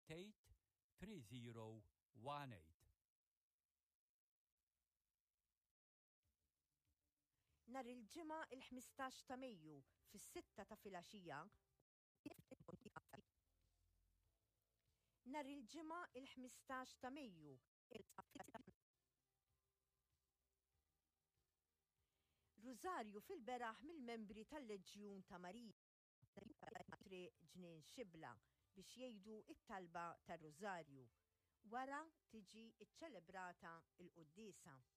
Tate 3018. Nar il-ġimgħa il-15 ta' Mejju fis-6 ta' filgħaxija. Nar il-ġimgħa il-15 ta' Mejju. Rużarju fil-beraħ mill-membri tal-Leġjun ta' Marija ġnien Xibla biex jgħidu it-talba tar-Rużarju. Wara tiġi iċċelebrata l-Qudiesa.